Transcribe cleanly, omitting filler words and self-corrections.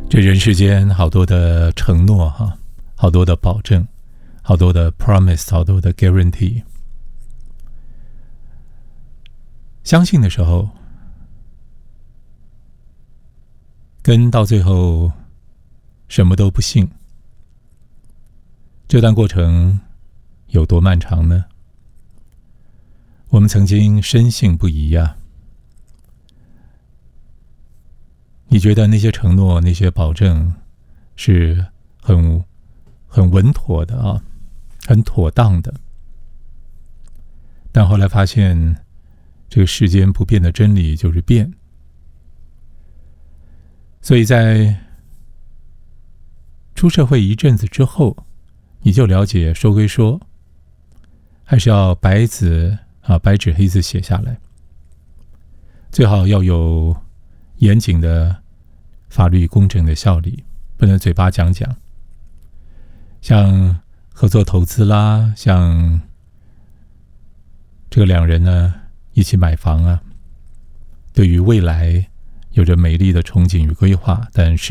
这人世间好多的承诺哈，好多的保证，好多的 promise， 好多的 guarantee。相信的时候，跟到最后什么都不信，这段过程有多漫长呢？我们曾经深信不疑啊。你觉得那些承诺、那些保证是很稳妥的啊，很妥当的。但后来发现，这个世间不变的真理就是变。所以在出社会一阵子之后，你就了解说归说，还是要白纸黑字写下来，最好要有严谨的法律公正的效力，不能嘴巴讲讲。像合作投资啦，像这个两人呢一起买房啊，对于未来有着美丽的憧憬与规划，但是